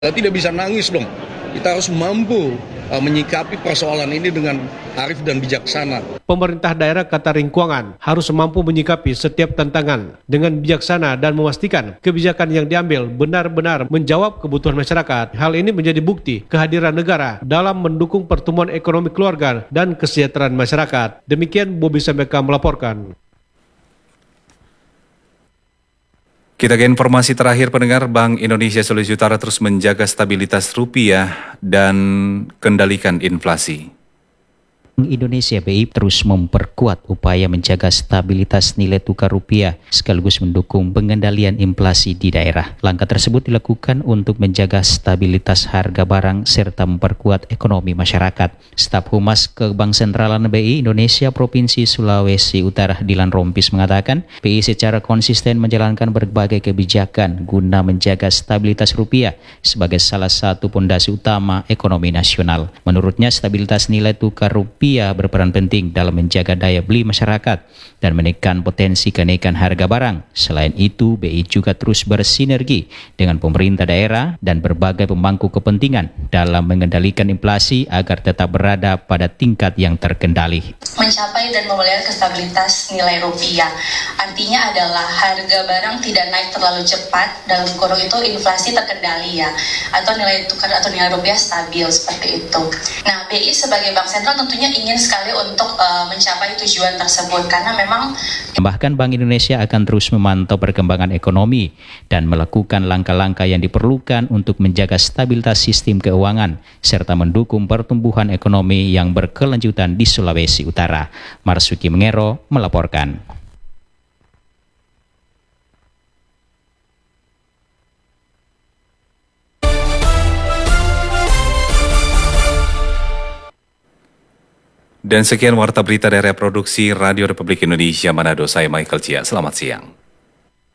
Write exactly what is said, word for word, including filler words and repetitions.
Kita tidak bisa nangis dong. Kita harus mampu uh, menyikapi persoalan ini dengan arif dan bijaksana. Pemerintah daerah Kota Ringkuangan harus mampu menyikapi setiap tantangan dengan bijaksana dan memastikan kebijakan yang diambil benar-benar menjawab kebutuhan masyarakat. Hal ini menjadi bukti kehadiran negara dalam mendukung pertumbuhan ekonomi keluarga dan kesejahteraan masyarakat. Demikian Bobi Sambeka melaporkan. Kita ke informasi terakhir, pendengar. Bank Indonesia Sulawesi Utara terus menjaga stabilitas rupiah dan kendalikan inflasi. Bank Indonesia B I terus memperkuat upaya menjaga stabilitas nilai tukar rupiah sekaligus mendukung pengendalian inflasi di daerah. Langkah tersebut dilakukan untuk menjaga stabilitas harga barang serta memperkuat ekonomi masyarakat. Staf Humas Kebangsenteralan B I Indonesia Provinsi Sulawesi Utara Dilan Rompis mengatakan, B I secara konsisten menjalankan berbagai kebijakan guna menjaga stabilitas rupiah sebagai salah satu pondasi utama ekonomi nasional. Menurutnya, stabilitas nilai tukar rupiah Rupiah berperan penting dalam menjaga daya beli masyarakat dan menekan potensi kenaikan harga barang. Selain itu, B I juga terus bersinergi dengan pemerintah daerah dan berbagai pemangku kepentingan dalam mengendalikan inflasi agar tetap berada pada tingkat yang terkendali. Mencapai dan memelihara stabilitas nilai rupiah artinya adalah harga barang tidak naik terlalu cepat, dalam kurung itu inflasi terkendali ya, atau nilai tukar atau nilai rupiah stabil seperti itu. Nah, B I sebagai bank sentral tentunya ingin sekali untuk uh, mencapai tujuan tersebut karena memang Bahkan Bank Indonesia akan terus memantau perkembangan ekonomi dan melakukan langkah-langkah yang diperlukan untuk menjaga stabilitas sistem keuangan serta mendukung pertumbuhan ekonomi yang berkelanjutan di Sulawesi Utara. Marsuki Mengero melaporkan. Dan sekian warta berita dari Produksi Radio Republik Indonesia Manado. Saya Michael Cia. Selamat siang.